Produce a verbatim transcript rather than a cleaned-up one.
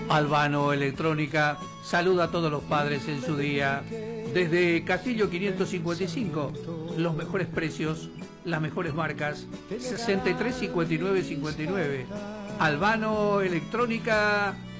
Albano Electrónica saluda a todos los padres en su día. Desde Castillo quinientos cincuenta y cinco, los mejores precios, las mejores marcas, sesenta y tres cincuenta y nueve cincuenta y nueve. Albano Electrónica